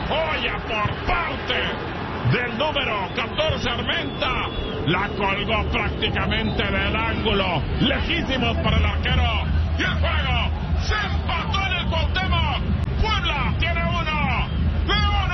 joya por parte del número 14 Armenta. La colgó prácticamente del ángulo. Lejísimos para el arquero. Y el juego se empató en el Cuauhtémoc. Puebla tiene 1, León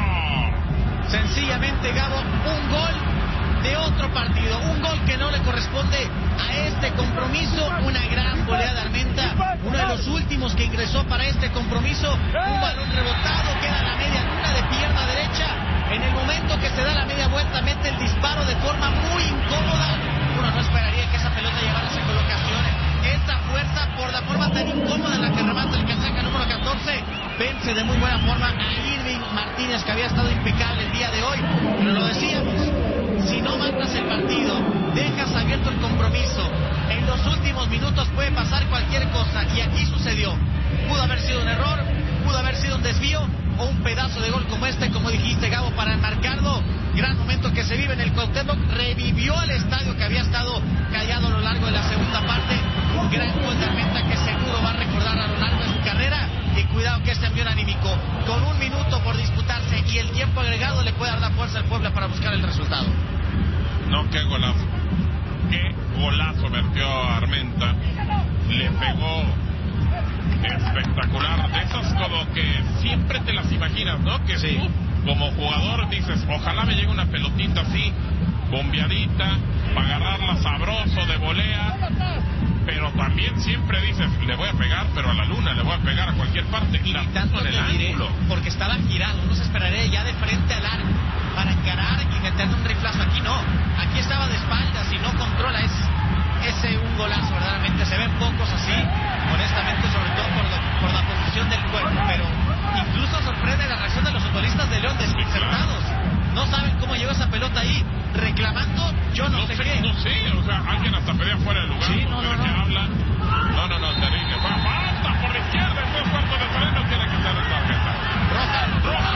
1. Sencillamente, Gabo, un gol de otro partido, un gol que no le corresponde a este compromiso. Una gran goleada de Armenta, uno de los últimos que ingresó para este compromiso. Un balón rebotado, queda a la media luna de pierna derecha. En el momento que se da la media vuelta, mete el disparo de forma muy incómoda. Uno no esperaría que esa pelota llevara esa colocación. Esta fuerza, por la forma tan incómoda en la que remata el casaca número 14, vence de muy buena forma a Irving Martínez, que había estado impecable el día de hoy. Pero lo decíamos, si no matas el partido, dejas abierto el compromiso, en los últimos minutos puede pasar cualquier cosa, y aquí sucedió. Pudo haber sido un error, pudo haber sido un desvío, o un pedazo de gol como este, como dijiste, Gabo, para enmarcarlo. Gran momento que se vive en el Cuauhtémoc, revivió al estadio que había estado callado a lo largo de la segunda parte. Un gran gol de Armenta que seguro va a recordar a lo largo de su carrera. Y cuidado que este envío anímico, con 1 minuto por disputarse y el tiempo agregado, le puede dar la fuerza al Puebla para buscar el resultado. No, qué golazo. Qué golazo metió Armenta. Le pegó espectacular. De esas como que siempre te las imaginas, ¿no? Que sí, tú, como jugador, dices, ojalá me llegue una pelotita así, bombeadita, para agarrarla sabroso de volea. Pero también siempre dices, le voy a pegar, pero a la luna, le voy a pegar a cualquier parte. Y ni tanto en el ángulo, porque estaba girado. Uno se esperaría ya de frente al arco para encarar y meterle un riflazo. Aquí no, aquí estaba de espaldas y no controla. Ese un golazo, verdaderamente. Se ven pocos así, honestamente, sobre todo por la posición del cuerpo. Pero incluso sorprende la reacción de los futbolistas de León, desconcertados. No saben cómo llegó esa pelota ahí, reclamando, yo no sé qué. No sé, o sea, alguien hasta pedía fuera del lugar. Sí, no. Habla. No, terrible. Falta por la izquierda, el 3/4 de terreno, tiene que ser la tarjeta. Roja.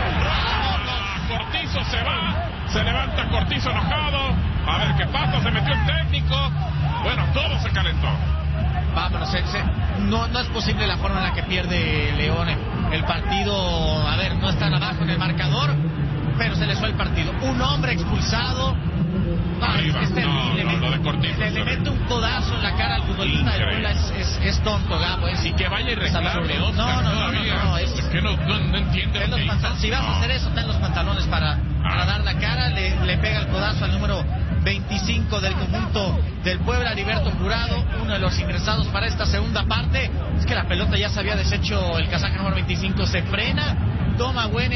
Cortizo se va, se levanta Cortizo enojado. A ver qué pasa, se metió el técnico. Bueno, todo se calentó. Vámonos, no es posible la forma en la que pierde León el partido. A ver, no están abajo en el marcador, pero se les fue el partido. Un hombre expulsado. Es terrible. Lo de Cortizo le mete un codazo en la cara al futbolista de Puebla. Es tonto, Gabo. Y que vaya y reclame, No, es que no entiende lo que hizo. Si vas a hacer eso, ten los pantalones para dar la cara. Le pega el codazo al número 25 del conjunto del Puebla, Heriberto Jurado, uno de los ingresados para esta segunda parte. Es que la pelota ya se había deshecho. El casaca número 25 se frena, toma buen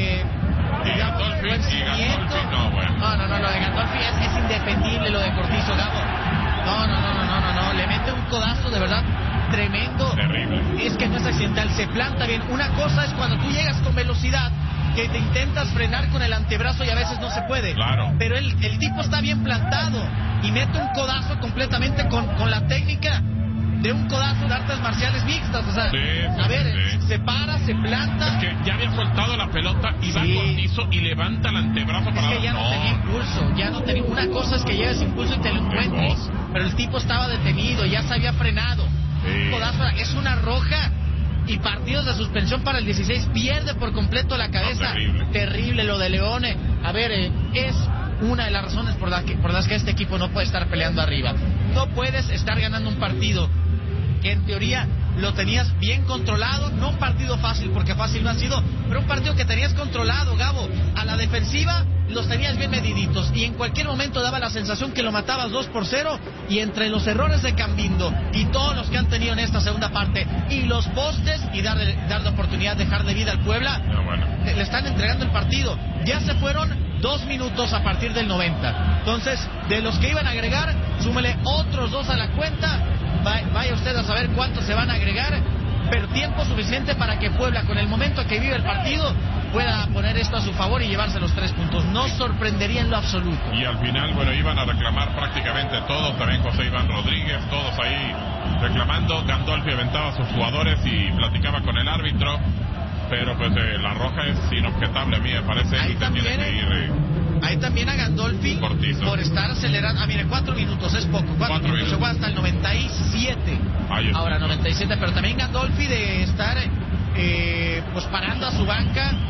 seguimiento. No, lo de Gandolfi es indefendible. Lo de Cortizo, Gabo, no, le mete un codazo de verdad tremendo. Terrible. Es que no es accidental, se planta bien. Una cosa es cuando tú llegas con velocidad, que te intentas frenar con el antebrazo y a veces no se puede. Claro. Pero el tipo está bien plantado y mete un codazo completamente con la técnica de un codazo de artes marciales mixtas. O sea, se para, se planta. Es que ya había soltado la pelota y va Cortizo y levanta el antebrazo para... Es que ya no tenía impulso, Una cosa es que lleves impulso y te lo encuentres, pero el tipo estaba detenido, ya se había frenado. Un codazo, es una roja. Y partidos de suspensión para el 16. Pierde por completo la cabeza. Terrible lo de Leone. A ver, es una de las razones por las que este equipo no puede estar peleando arriba. No puedes estar ganando un partido que en teoría lo tenías bien controlado. No un partido fácil, porque fácil no ha sido, pero un partido que tenías controlado, Gabo. A la defensiva los tenías bien mediditos y en cualquier momento daba la sensación que lo matabas 2-0. Y entre los errores de Cambindo y todos los que han tenido en esta segunda parte y los postes y darle oportunidad de dejar de vida al Puebla, le están entregando el partido. Ya se fueron 2 minutos a partir del 90. Entonces, de los que iban a agregar, súmele otros 2 a la cuenta. Vaya usted a saber cuántos se van a agregar, pero tiempo suficiente para que Puebla, con el momento que vive el partido, pueda poner esto a su favor y llevarse los 3 puntos. No sorprendería en lo absoluto. Y al final, iban a reclamar prácticamente todos, también José Iván Rodríguez, todos ahí reclamando. Gandolfi aventaba a sus jugadores y platicaba con el árbitro, pero pues la roja es inobjetable, a mí me parece. Ahí también a Gandolfi Cortizo, por estar acelerando. Mire, 4 minutos es poco. 4 minutos se fue hasta el 97. Ahora 97, pero también Gandolfi de estar pues parando a su banca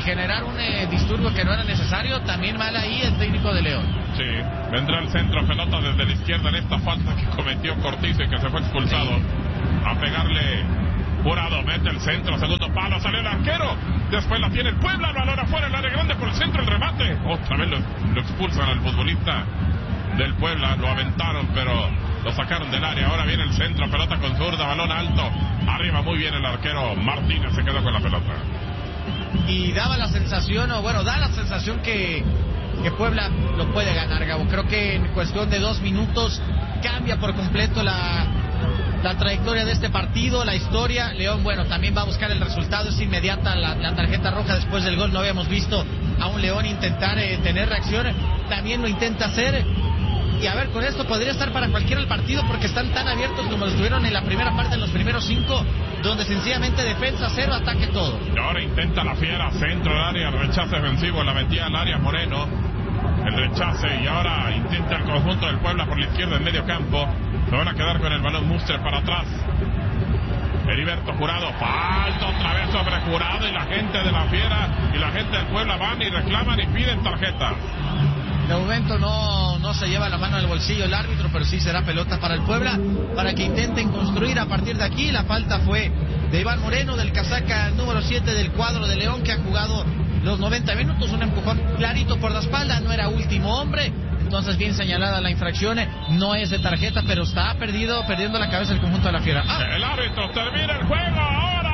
generar un disturbio que no era necesario. También mal ahí el técnico de León. Sí, vendrá el centro, pelota desde la izquierda en esta falta que cometió Cortizo y que se fue expulsado. A pegarle Jurado, mete el centro, segundo palo, salió el arquero. Después la tiene el Puebla, el balón afuera, el área grande por el centro, el remate. Otra vez lo expulsan al futbolista del Puebla, lo aventaron, pero lo sacaron del área. Ahora viene el centro, pelota con zurda, balón alto. Arriba muy bien el arquero Martínez, se quedó con la pelota. Y daba la sensación, da la sensación que Puebla lo puede ganar, Gabo. Creo que en cuestión de 2 minutos cambia por completo la trayectoria de este partido, la historia. León, también va a buscar el resultado, es inmediata la tarjeta roja después del gol. No habíamos visto a un León intentar tener reacciones, también lo intenta hacer. Y a ver, con esto podría estar para cualquiera el partido, porque están tan abiertos como lo estuvieron en la primera parte, en los primeros 5, donde sencillamente defensa 0, ataque todo. Y ahora intenta la Fiera, centro del área, rechace defensivo, la metía al área Moreno, el rechace, y ahora intenta el conjunto del Puebla por la izquierda en medio campo. Se van a quedar con el balón Mustre para atrás. Heriberto Jurado, falta otra vez sobre Jurado, y la gente de la Fiera y la gente del Puebla van y reclaman y piden tarjetas. De momento no se lleva la mano al bolsillo el árbitro, pero sí será pelota para el Puebla, para que intenten construir a partir de aquí. La falta fue de Iván Moreno, del casaca número 7 del cuadro de León, que ha jugado los 90 minutos, un empujón clarito por la espalda, no era último hombre. Entonces bien señalada la infracción, no es de tarjeta, pero está perdiendo la cabeza el conjunto de la Fiera. El árbitro termina el juego ahora.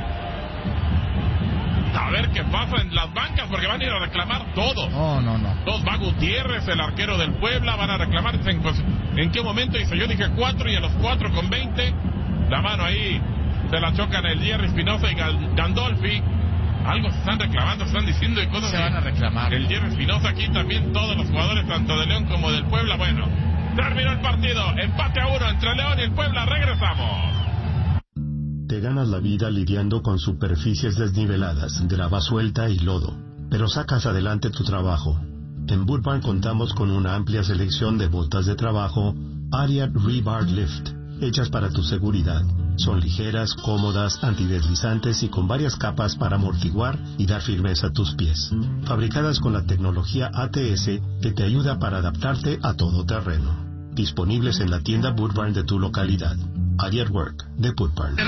A ver qué pasa en las bancas, porque van a ir a reclamar todo. No. Dos, va Gutiérrez, el arquero del Puebla, van a reclamar. ¿En qué momento? Dice, yo dije 4 y a los 4:20, la mano ahí se la chocan el Jerry Espinosa y Gandolfi. Algo se están reclamando, se están diciendo y cosas. Se van a reclamar. El Jerry Espinosa, aquí también todos los jugadores, tanto de León como del Puebla. Bueno, terminó el partido, empate a 1 entre León y el Puebla. Regresamos. Te ganas la vida lidiando con superficies desniveladas, grava suelta y lodo, pero sacas adelante tu trabajo. En Boot Barn contamos con una amplia selección de botas de trabajo Ariat Rebar Lift, hechas para tu seguridad. Son ligeras, cómodas, antideslizantes y con varias capas para amortiguar y dar firmeza a tus pies. Fabricadas con la tecnología ATS que te ayuda para adaptarte a todo terreno. Disponibles en la tienda Boot Barn de tu localidad. Ariat Work de Boot Barn.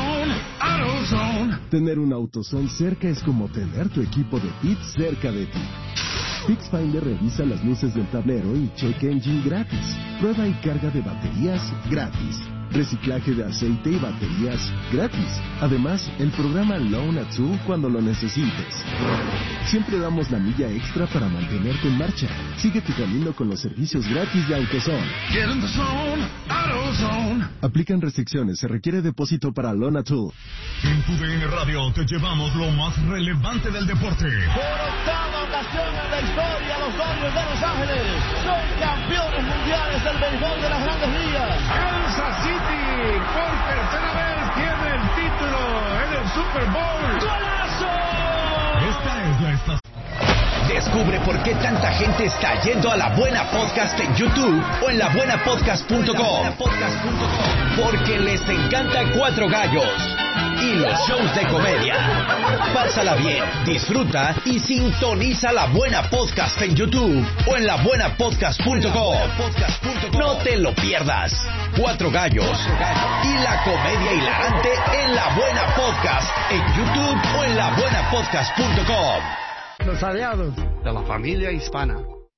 Tener un AutoZone cerca es como tener tu equipo de pits cerca de ti. PixFinder revisa las luces del tablero y check engine gratis. Prueba y carga de baterías gratis. Reciclaje de aceite y baterías gratis. Además, el programa Loan at 2 cuando lo necesites. Siempre damos la milla extra para mantenerte en marcha. Sigue tu camino con los servicios gratis de AutoZone. Get in the zone, AutoZone. Aplican restricciones, se requiere depósito para Loan at 2. En tu DN Radio te llevamos lo más relevante del deporte. Por octava ocasión en la historia, los Dodgers de Los Ángeles son campeones mundiales del béisbol de las Grandes Ligas. Kansas City por tercera vez tiene el título en el Super Bowl. ¡Golazo! Esta es la estación. Descubre por qué tanta gente está yendo a La Buena Podcast en YouTube o en labuenapodcast.com. Porque les encanta Cuatro Gallos y los shows de comedia. Pásala bien, disfruta y sintoniza La Buena Podcast en YouTube o en labuenapodcast.com. No te lo pierdas. Cuatro Gallos y la comedia hilarante en La Buena Podcast en YouTube o en labuenapodcast.com. Los aliados de la familia hispana.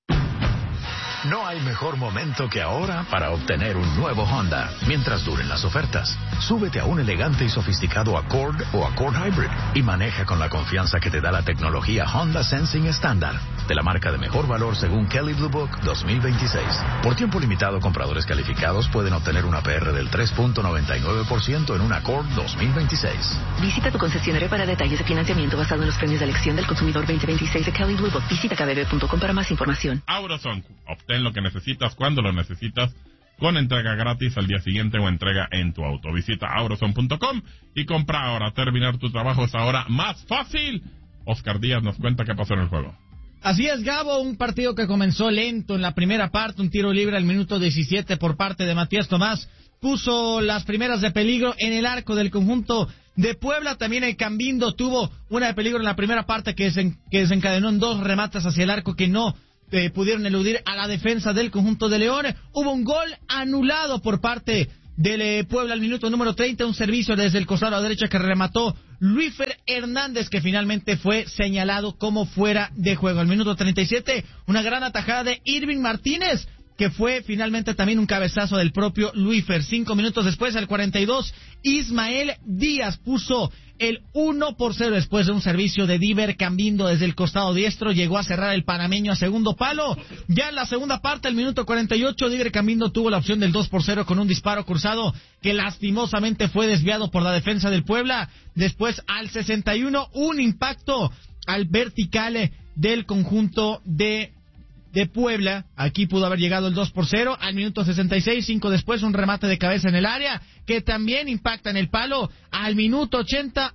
No hay mejor momento que ahora para obtener un nuevo Honda, mientras duren las ofertas. Súbete a un elegante y sofisticado Accord o Accord Hybrid y maneja con la confianza que te da la tecnología Honda Sensing estándar, de la marca de mejor valor según Kelley Blue Book 2026. Por tiempo limitado, compradores calificados pueden obtener una APR del 3.99% en un Accord 2026. Visita tu concesionario para detalles de financiamiento basado en los premios de elección del consumidor 2026 de Kelley Blue Book. Visita kbb.com para más información. AutoZone, obtén lo que necesitas cuando lo necesitas, con entrega gratis al día siguiente o entrega en tu auto. Visita AutoZone.com y compra ahora. Terminar tu trabajo es ahora más fácil. Oscar Díaz nos cuenta qué pasó en el juego. Así es, Gabo, un partido que comenzó lento en la primera parte, un tiro libre al minuto 17 por parte de Matías Tomás, puso las primeras de peligro en el arco del conjunto de Puebla. También el Cambindo tuvo una de peligro en la primera parte que desencadenó en 2 remates hacia el arco que no pudieron eludir a la defensa del conjunto de León. Hubo un gol anulado por parte del Puebla al minuto número 30, un servicio desde el costado a la derecha que remató Luífer Hernández, que finalmente fue señalado como fuera de juego. Al minuto 37, una gran atajada de Irving Martínez, que fue finalmente también un cabezazo del propio Luífer. 5 minutos después, al 42, Ismael Díaz puso el 1-0 después de un servicio de Diver Cambindo desde el costado diestro. Llegó a cerrar el panameño a segundo palo. Ya en la segunda parte, al minuto 48, Diver Cambindo tuvo la opción del 2-0 con un disparo cruzado que lastimosamente fue desviado por la defensa del Puebla. Después, al 61, un impacto al vertical del conjunto de Puebla. Aquí pudo haber llegado el 2-0. Al minuto 66, 5 después, un remate de cabeza en el área que también impacta en el palo. Al minuto 80,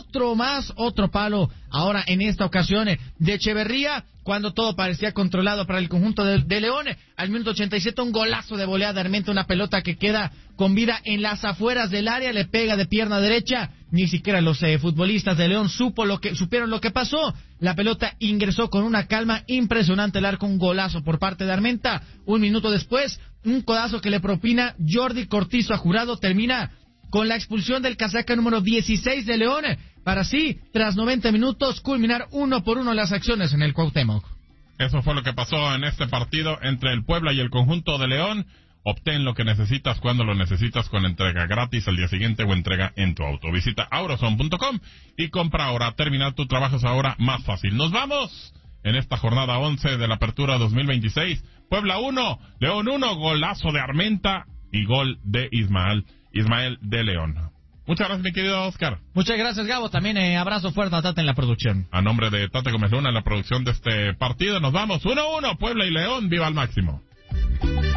otro palo, ahora en esta ocasión de Echeverría, cuando todo parecía controlado para el conjunto de León. Al minuto 87, un golazo de volea de Armenta, una pelota que queda con vida en las afueras del área, le pega de pierna derecha. Ni siquiera los futbolistas de León supieron lo que pasó. La pelota ingresó con una calma impresionante al arco, un golazo por parte de Armenta. Un minuto después, un codazo que le propina Jordi Cortizo a Jurado termina con la expulsión del casaca número 16 de León, para así, tras 90 minutos, culminar 1-1 las acciones en el Cuauhtémoc. Eso fue lo que pasó en este partido entre el Puebla y el conjunto de León. Obtén lo que necesitas cuando lo necesitas con entrega gratis al día siguiente o entrega en tu auto. Visita auroson.com y compra ahora. Terminar tu trabajo es ahora más fácil. Nos vamos en esta jornada 11 de la Apertura 2026. Puebla 1, León 1, golazo de Armenta y gol de Ismael de León. Muchas gracias, mi querido Oscar. Muchas gracias, Gabo. También abrazo fuerte a Tate en la producción. A nombre de Tate Gómez Luna en la producción de este partido, nos vamos 1-1, Puebla y León, viva al máximo.